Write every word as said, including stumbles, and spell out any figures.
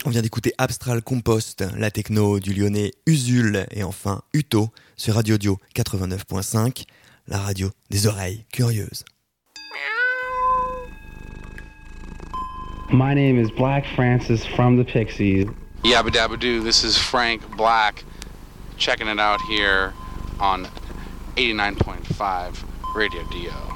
On vient d'écouter Abstral Compost, la techno du lyonnais Usul et enfin Uto sur Radio Dio quatre-vingt-neuf point cinq, la radio des oreilles curieuses. My name is Black Francis from the Pixies. Yabba dabba doo, this is Frank Black, checking it out here on eighty-nine point five Radio Dio.